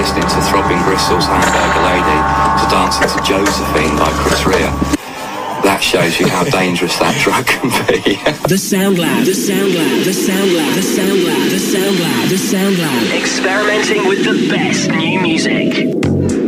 listening to Throbbing Gristle's Hamburger Lady to dancing to Josephine by Chris Rea. That shows you how dangerous that drug can be. The Sound Lab, the Sound Lab, the Sound Lab, the Sound Lab, the Sound Lab, the Sound Lab. Experimenting with the best new music.